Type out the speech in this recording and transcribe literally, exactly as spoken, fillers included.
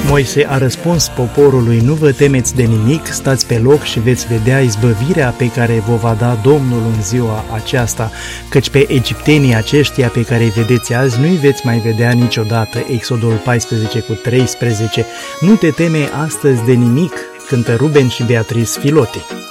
Moise a răspuns poporului: nu vă temeți de nimic, stați pe loc și veți vedea izbăvirea pe care vă va da Domnul în ziua aceasta, căci pe egiptenii aceștia pe care îi vedeți azi nu-i veți mai vedea niciodată. Exodul paisprezece cu treisprezece. Nu te teme astăzi de nimic, cântă Ruben și Beatrice Filoti.